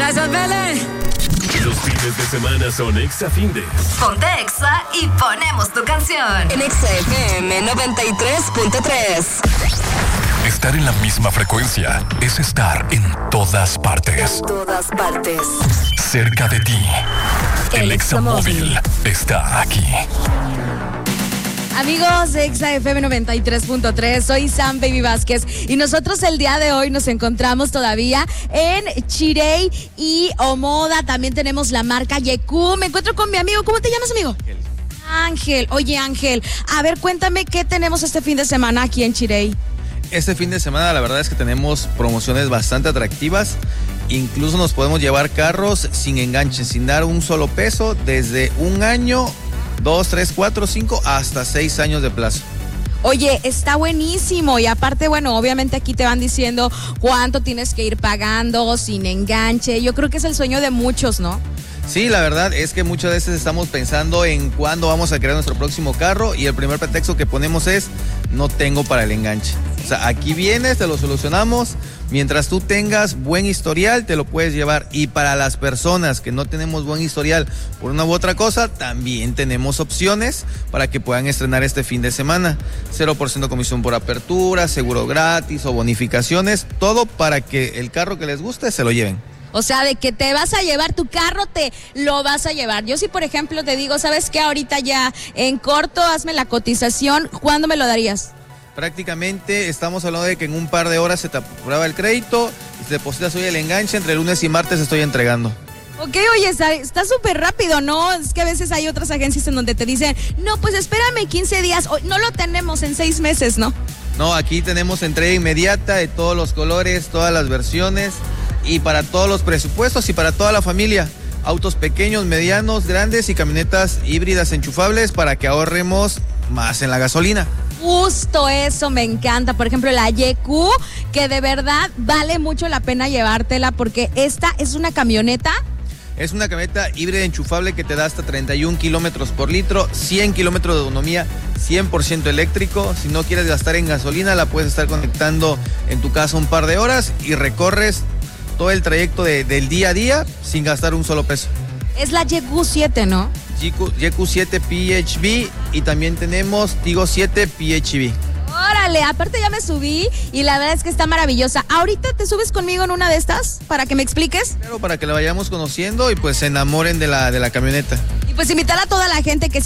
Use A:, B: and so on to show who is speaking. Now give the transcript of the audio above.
A: Gracias, Belén.
B: Los fines de semana son Exa Findes.
C: Ponte Exa y ponemos tu canción.
D: En Exa FM 93.3.
E: Estar en la misma frecuencia es estar en todas partes.
D: En todas partes.
E: Cerca de ti. El Exa Móvil está aquí.
A: Amigos de Exa FM 93.3, soy Sam Baby Vázquez y nosotros el día de hoy nos encontramos todavía en Chirey y Omoda. También tenemos la marca Yeku. Me encuentro con mi amigo. ¿Cómo te llamas, amigo? Ángel. Oye, Ángel, a ver, cuéntame qué tenemos este fin de semana aquí en Chirey.
F: Este fin de semana la verdad es que tenemos promociones bastante atractivas. Incluso nos podemos llevar carros sin enganche, sin dar un solo peso, desde un año, 2, 3, 4, 5, hasta 6 años de plazo.
A: Oye, está buenísimo y aparte, bueno, obviamente aquí te van diciendo cuánto tienes que ir pagando sin enganche. Yo creo que es el sueño de muchos, ¿no?
F: Sí, la verdad es que muchas veces estamos pensando en cuándo vamos a crear nuestro próximo carro y el primer pretexto que ponemos es no tengo para el enganche. O sea, aquí vienes, te lo solucionamos. Mientras tú tengas buen historial, te lo puedes llevar. Y para las personas que no tenemos buen historial por una u otra cosa, también tenemos opciones para que puedan estrenar este fin de semana. 0% comisión por apertura, seguro gratis o bonificaciones. Todo para que el carro que les guste se lo lleven.
A: O sea, de que te vas a llevar tu carro, te lo vas a llevar. Yo sí, por ejemplo, te digo, ¿sabes qué? Ahorita ya en corto, hazme la cotización. ¿Cuándo me lo darías?
F: Prácticamente estamos hablando de que en un par de horas se te aprueba el crédito y te depositas hoy el enganche. Entre lunes y martes estoy entregando.
A: Ok, oye, está súper rápido, ¿no? Es que a veces hay otras agencias en donde te dicen, no, pues espérame 15 días. No lo tenemos en 6 meses, ¿no?
F: No, aquí tenemos entrega inmediata de todos los colores, todas las versiones y para todos los presupuestos y para toda la familia. Autos pequeños, medianos, grandes y camionetas híbridas enchufables para que ahorremos más en la gasolina.
A: Justo eso me encanta. Por ejemplo, la Yeku, que de verdad vale mucho la pena llevártela porque esta es una camioneta.
F: Es una camioneta híbrida enchufable que te da hasta 31 kilómetros por litro, 100 kilómetros de autonomía, 100% eléctrico. Si no quieres gastar en gasolina, la puedes estar conectando en tu casa un par de horas y recorres todo el trayecto del día a día sin gastar un solo peso.
A: Es la Yeku 7, ¿no?
F: Yeku 7 PHV y también tenemos Tigo 7 PHV.
A: Órale, aparte ya me subí y la verdad es que está maravillosa. ¿Ahorita te subes conmigo en una de estas para que me expliques?
F: Claro, para que la vayamos conociendo y pues se enamoren de la camioneta.
A: Y pues invitar a toda la gente que